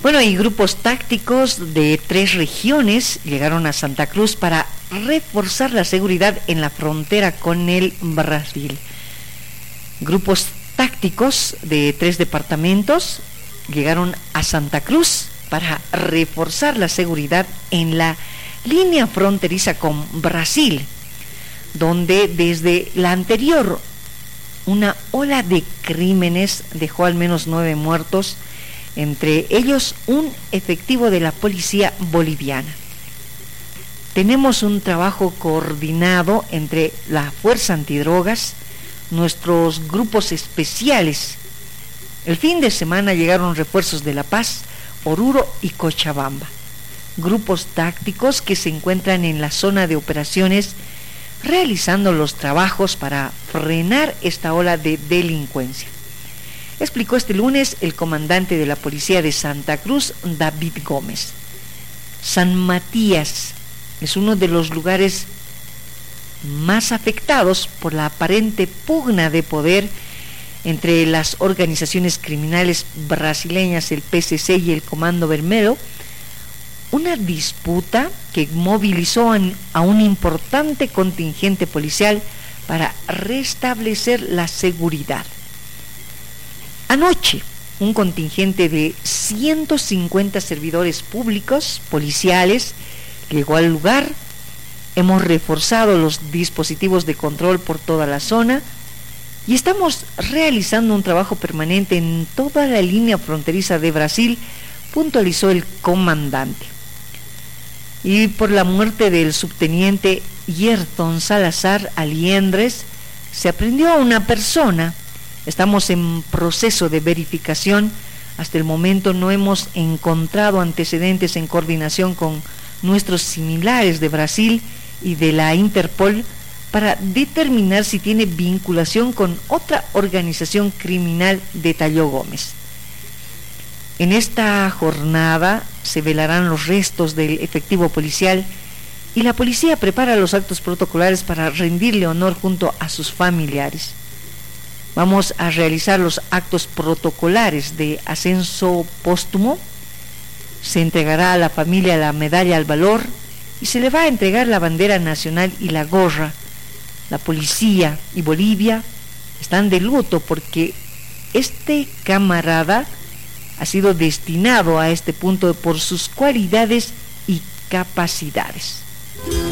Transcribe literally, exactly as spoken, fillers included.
Bueno, y grupos tácticos de tres regiones llegaron a Santa Cruz para reforzar la seguridad en la frontera con el Brasil. Grupos tácticos de tres departamentos llegaron a Santa Cruz para reforzar la seguridad en la línea fronteriza con Brasil, donde desde la anterior una ola de crímenes dejó al menos nueve muertos, entre ellos un efectivo de la policía boliviana. Tenemos un trabajo coordinado entre la Fuerza Antidrogas, nuestros grupos especiales. El fin de semana llegaron refuerzos de La Paz, Oruro y Cochabamba. Grupos tácticos que se encuentran en la zona de operaciones realizando los trabajos para frenar esta ola de delincuencia. Explicó este lunes el comandante de la Policía de Santa Cruz, David Gómez. San Matías es uno de los lugares más afectados por la aparente pugna de poder entre las organizaciones criminales brasileñas, el P C C y el Comando Vermelho, una disputa que movilizó a un importante contingente policial para restablecer la seguridad. Anoche, un contingente de ciento cincuenta servidores públicos, policiales, llegó al lugar. Hemos reforzado los dispositivos de control por toda la zona y estamos realizando un trabajo permanente en toda la línea fronteriza de Brasil, puntualizó el comandante. Y por la muerte del subteniente Yerton Salazar Aliendres, se aprehendió a una persona. Estamos en proceso de verificación. Hasta el momento no hemos encontrado antecedentes en coordinación con nuestros similares de Brasil y de la Interpol para determinar si tiene vinculación con otra organización criminal, detalló Gómez. En esta jornada se velarán los restos del efectivo policial y la policía prepara los actos protocolares para rendirle honor junto a sus familiares. Vamos a realizar los actos protocolares de ascenso póstumo. Se entregará a la familia la medalla al valor y se le va a entregar la bandera nacional y la gorra. La policía y Bolivia están de luto porque este camarada ha sido destinado a este punto por sus cualidades y capacidades.